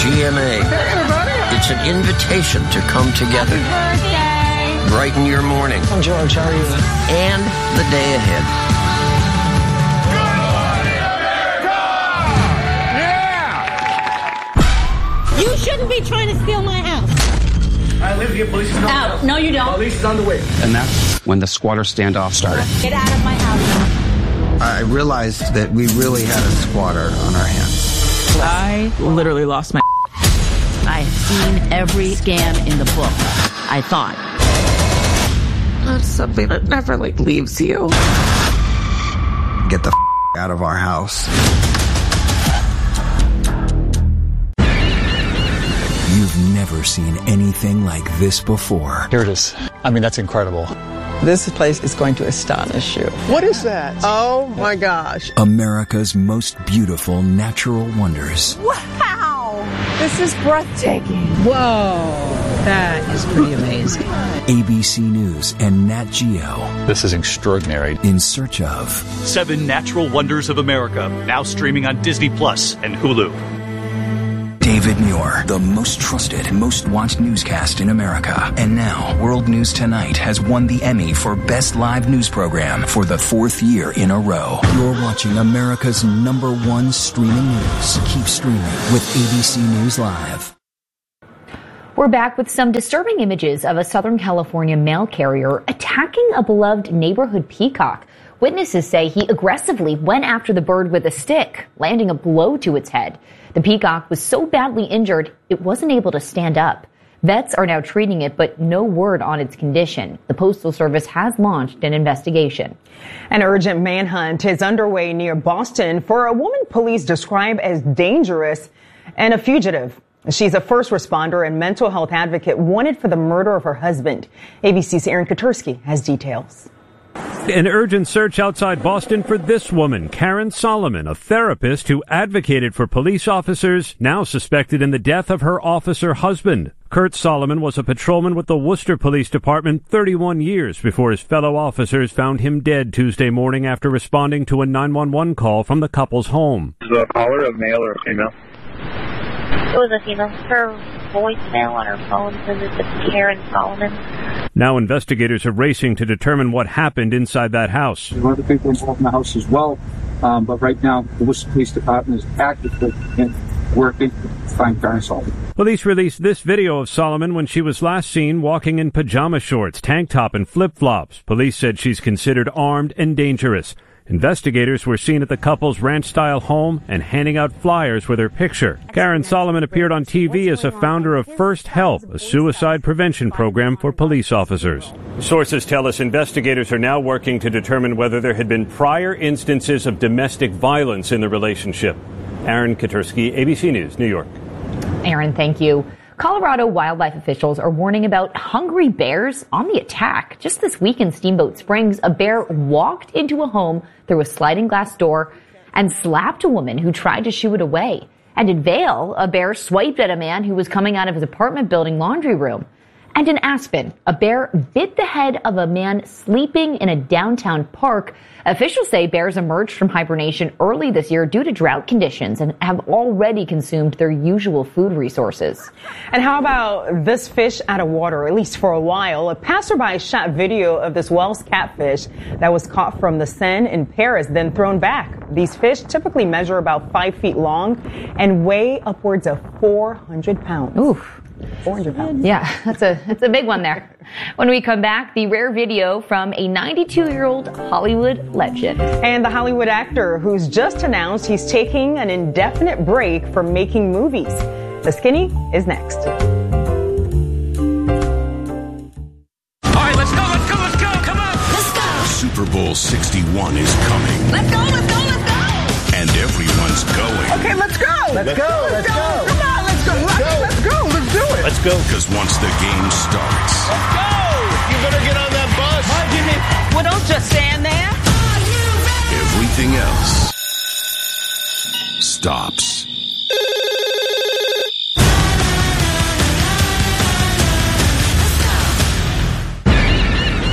GMA. Hey, everybody. It's an invitation to come together. Happy birthday. Brighten your morning. I'm George. How are you? And the day ahead. You shouldn't be trying to steal my house. I live here. Police is on the house. No, you don't. Police is on the way. And that's when the squatter standoff started. Get out of my house. I realized that we really had a squatter on our hands. I literally lost my... I've seen every scam in the book, I thought. That's something that never, leaves you. Get the out of our house. You've never seen anything like this before. Here it is. I mean, that's incredible. This place is going to astonish you. What is that? Oh, my gosh. America's most beautiful natural wonders. Wow. This is breathtaking. Whoa, that is pretty amazing. ABC News and Nat Geo. This is extraordinary. In search of 7 Natural Wonders of America, now streaming on Disney Plus and Hulu. David Muir, the most trusted, most watched newscast in America. And now, World News Tonight has won the Emmy for Best Live News Program for the 4th year in a row. You're watching America's #1 streaming news. Keep streaming with ABC News Live. We're back with some disturbing images of a Southern California mail carrier attacking a beloved neighborhood peacock. Witnesses say he aggressively went after the bird with a stick, landing a blow to its head. The peacock was so badly injured, it wasn't able to stand up. Vets are now treating it, but no word on its condition. The Postal Service has launched an investigation. An urgent manhunt is underway near Boston for a woman police describe as dangerous and a fugitive. She's a first responder and mental health advocate wanted for the murder of her husband. ABC's Aaron Katursky has details. An urgent search outside Boston for this woman, Karen Solomon, a therapist who advocated for police officers, now suspected in the death of her officer husband. Kurt Solomon was a patrolman with the Worcester Police Department 31 years before his fellow officers found him dead Tuesday morning after responding to a 911 call from the couple's home. Is the caller a male or a female? It was a female. Her voicemail on her phone says it's Karen Solomon. Now investigators are racing to determine what happened inside that house. There are other people involved in the house as well, but right now the Worcester Police Department is actively working to find Karen Solomon. Police released this video of Solomon when she was last seen walking in pajama shorts, tank top, and flip-flops. Police said she's considered armed and dangerous. Investigators were seen at the couple's ranch-style home and handing out flyers with her picture. Karen Solomon appeared on TV as a founder of First Help, a suicide prevention program for police officers. Sources tell us investigators are now working to determine whether there had been prior instances of domestic violence in the relationship. Aaron Katursky, ABC News, New York. Aaron, thank you. Colorado wildlife officials are warning about hungry bears on the attack. Just this week in Steamboat Springs, a bear walked into a home through a sliding glass door and slapped a woman who tried to shoo it away. And in Vail, a bear swiped at a man who was coming out of his apartment building laundry room. And in Aspen, a bear bit the head of a man sleeping in a downtown park. Officials say bears emerged from hibernation early this year due to drought conditions and have already consumed their usual food resources. And how about this fish out of water, at least for a while? A passerby shot video of this Wells catfish that was caught from the Seine in Paris, then thrown back. These fish typically measure about 5 feet long and weigh upwards of 400 pounds. Oof. 400 pounds. Yeah, that's a big one there. When we come back, the rare video from a 92-year-old Hollywood legend. And the Hollywood actor who's just announced he's taking an indefinite break from making movies. The Skinny is next. All right, let's go. Come on. Let's go. Super Bowl 61 is coming. Let's go. And everyone's going. Okay, let's go. Let's go. Come on, let's go. Let's go. Let's do it. Let's go. Because once the game starts. Let's go. You better get on that bus. Well, don't just stand there. Everything else stops.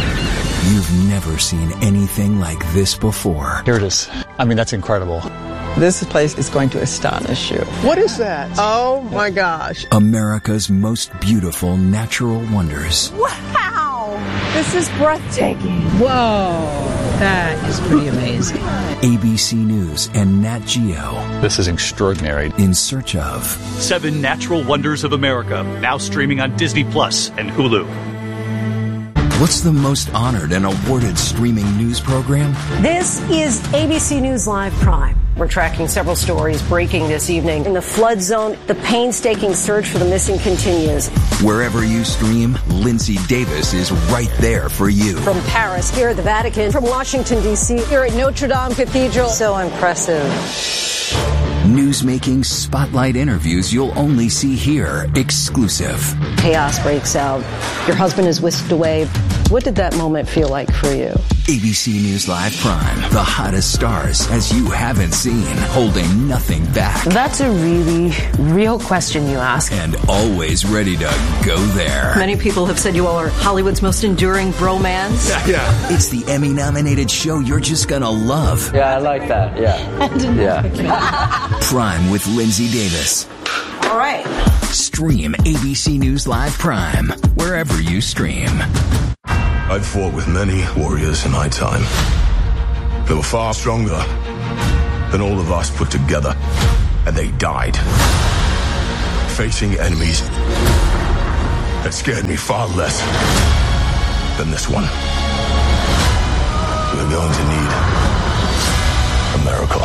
You've never seen anything like this before. Here it is. I mean, that's incredible. This place is going to astonish you. What is that? Oh my gosh. America's most beautiful natural wonders. Wow! This is breathtaking. Whoa! That is pretty amazing. ABC News and Nat Geo. This is extraordinary. In search of 7 Natural Wonders of America, now streaming on Disney Plus and Hulu. What's the most honored and awarded streaming news program? This is ABC News Live Prime. We're tracking several stories breaking this evening. In the flood zone, the painstaking search for the missing continues. Wherever you stream, Lindsay Davis is right there for you. From Paris, here at the Vatican, from Washington, D.C., here at Notre Dame Cathedral. So impressive. Newsmaking spotlight interviews you'll only see here, exclusive. Chaos breaks out. Your husband is whisked away. What did that moment feel like for you? ABC News Live Prime, the hottest stars as you haven't seen, holding nothing back. That's a really real question you ask. And always ready to go there. Many people have said you all are Hollywood's most enduring bromance. Yeah. It's the Emmy-nominated show you're just gonna love. Yeah, I like that. Yeah. Prime with Lindsay Davis. All right. Stream ABC News Live Prime wherever you stream. I've fought with many warriors in my time. They were far stronger than all of us put together, and they died facing enemies that scared me far less than this one. We're going to need a miracle.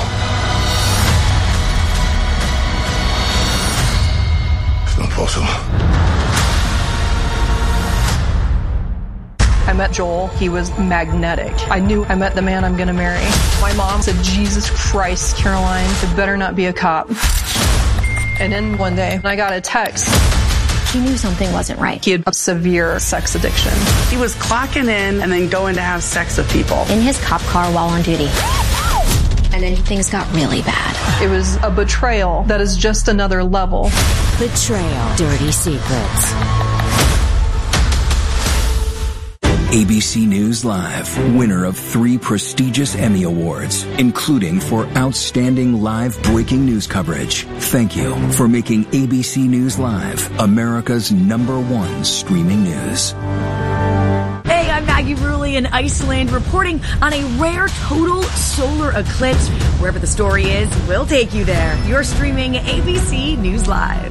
It's not possible. I met Joel. He was magnetic. I knew I met the man I'm going to marry. My mom said, Jesus Christ, Caroline, it better not be a cop. And then one day, I got a text. He knew something wasn't right. He had a severe sex addiction. He was clocking in and then going to have sex with people. In his cop car while on duty. And then things got really bad. It was a betrayal that is just another level. Betrayal. Dirty secrets. ABC News Live, winner of 3 prestigious Emmy Awards, including for outstanding live breaking news coverage. Thank you for making ABC News Live America's #1 streaming news. Hey, I'm Maggie Rulli in Iceland reporting on a rare total solar eclipse. Wherever the story is, we'll take you there. You're streaming ABC News Live.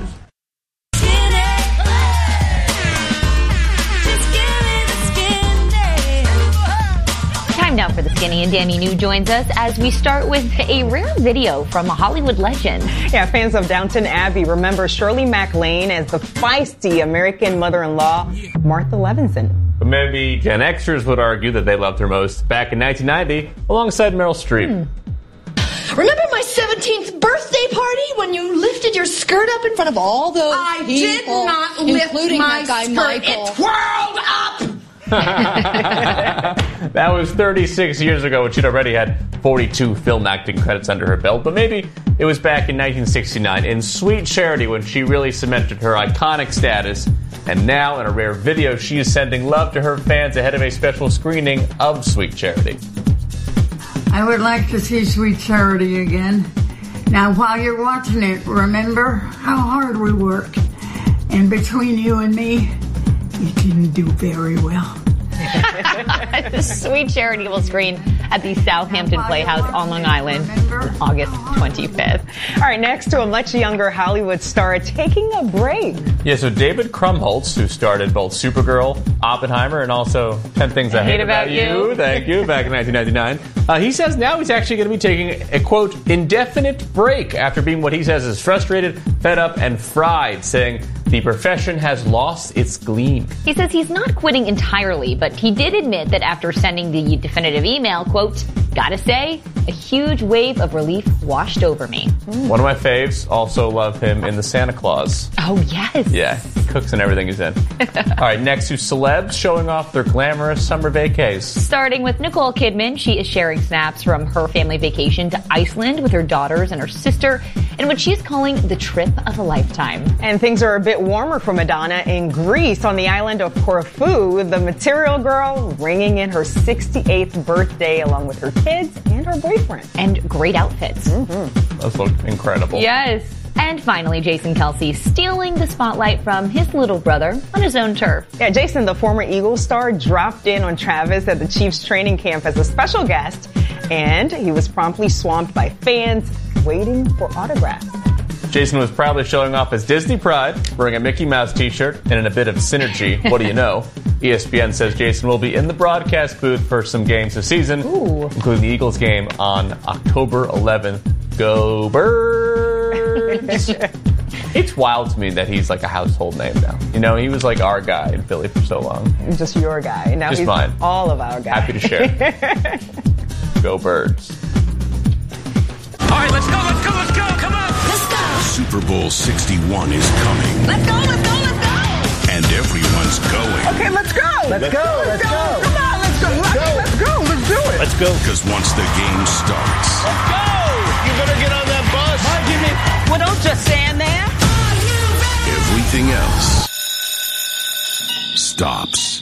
Time now for the Skinny, and Danny New joins us as we start with a rare video from a Hollywood legend. Yeah, fans of Downton Abbey remember Shirley MacLaine as the feisty American mother-in-law, Martha Levinson. But maybe Gen Xers would argue that they loved her most back in 1990 alongside Meryl Streep. Remember my 17th birthday party when you lifted your skirt up in front of all those people? did not lift including my that guy skirt. Michael. It twirled up! That was 36 years ago when she'd already had 42 film acting credits under her belt. But maybe it was back in 1969 in Sweet Charity when she really cemented her iconic status. And now, in a rare video, she is sending love to her fans ahead of a special screening of Sweet Charity. I would like to see Sweet Charity again. Now, while you're watching it, remember how hard we worked. And between you and me, you didn't do very well. Sweet Charity will screen at the Southampton Playhouse on Long Island on August 25th. All right, next to a much younger Hollywood star taking a break. Yeah, so David Krumholtz, who starred both Supergirl, Oppenheimer, and also 10 Things I Hate About You. Thank you, back in 1999. He says now he's actually going to be taking a, quote, indefinite break after being what he says is frustrated, fed up, and fried, saying the profession has lost its gleam. He says he's not quitting entirely, but he did admit that after sending the definitive email, quote, gotta say, a huge wave of relief washed over me. One of my faves, also love him in The Santa Claus. Oh, yes. Yeah, cooks and everything he's in. All right, next to celebs showing off their glamorous summer vacays. Starting with Nicole Kidman, she is sharing snaps from her family vacation to Iceland with her daughters and her sister in what she's calling the trip of a lifetime. And things are a bit warmer for Madonna in Greece on the island of Corfu, the Material Girl ringing in her 68th birthday along with her kids and her boyfriend. And great outfits. Mm-hmm. Those look incredible. Yes. And finally, Jason Kelce stealing the spotlight from his little brother on his own turf. Yeah, Jason, the former Eagles star, dropped in on Travis at the Chiefs training camp as a special guest, and he was promptly swamped by fans waiting for autographs. Jason was proudly showing off his Disney pride, wearing a Mickey Mouse t-shirt, and in a bit of synergy. What do you know? ESPN says Jason will be in the broadcast booth for some games this season, including the Eagles game on October 11th. Go Birds! It's wild to me that he's like a household name now. You know, he was like our guy in Philly for so long. Just your guy. Now Just he's mine. All of our guys. Happy to share. Go Birds. All right, let's go, let's go, let's go, come on! Let's go! Super Bowl 61 is coming. Let's go, let's go, let's go! And everyone's going. Okay, let's go! Let's go, let's go! Come on, let's go! Let's go! Let's do it! Let's go. Because once the game starts... Let's go! You better get on that bus! Well, don't just stand there. Everything else stops.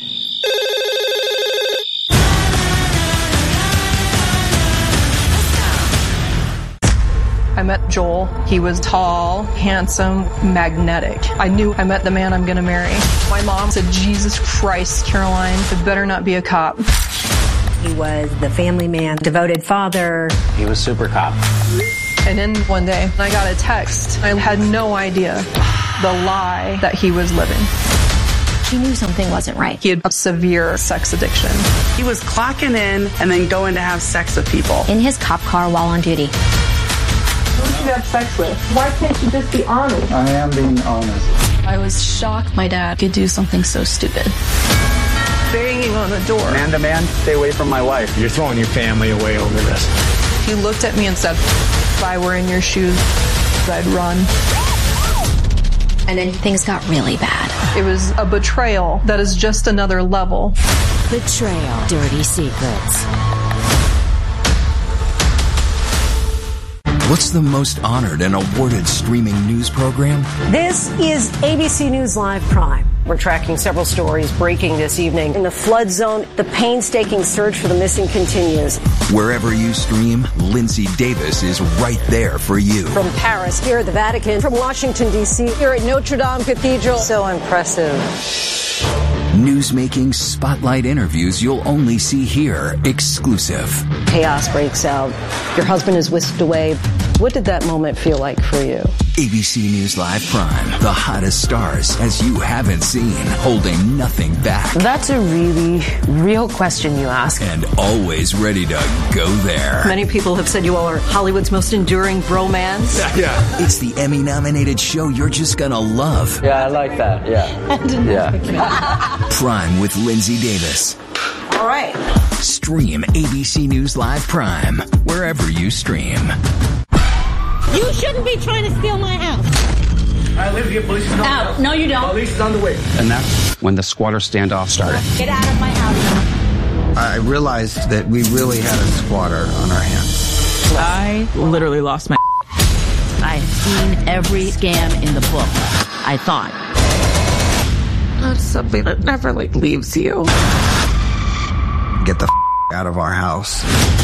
I met Joel. He was tall, handsome, magnetic. I knew I met the man I'm going to marry. My mom said, Jesus Christ, Caroline, it better not be a cop. He was the family man, devoted father. He was super cop. And then one day, I got a text. I had no idea the lie that he was living. She knew something wasn't right. He had a severe sex addiction. He was clocking in and then going to have sex with people. In his cop car while on duty. Who did you have sex with? Why can't you just be honest? I am being honest. I was shocked my dad could do something so stupid. Banging on the door. Man to man, stay away from my wife. You're throwing your family away over this. He looked at me and said, if I were in your shoes, I'd run. And then things got really bad. It was a betrayal that is just another level. Betrayal. Dirty secrets. What's the most honored and awarded streaming news program? This is ABC News Live Prime. We're tracking several stories breaking this evening. In the flood zone, the painstaking search for the missing continues. Wherever you stream, Lindsay Davis is right there for you. From Paris, here at the Vatican, from Washington, D.C., here at Notre Dame Cathedral. So impressive. Newsmaking spotlight interviews you'll only see here, exclusive. Chaos breaks out. Your husband is whisked away. What did that moment feel like for you? ABC News Live Prime, the hottest stars as you haven't seen, holding nothing back. That's a really real question you ask. And always ready to go there. Many people have said you all are Hollywood's most enduring bromance. Yeah. It's the Emmy-nominated show you're just gonna love. Yeah, I like that. Yeah. Prime with Lindsay Davis. All right. Stream ABC News Live Prime wherever you stream. You shouldn't be trying to steal my house. I live here. Police is on the way. No, you don't. Police is on the way. And that's when the squatter standoff started. Get out of my house. I realized that we really had a squatter on our hands. I literally lost my... I've seen every scam in the book. I thought. That's something that never leaves you. Get the out of our house.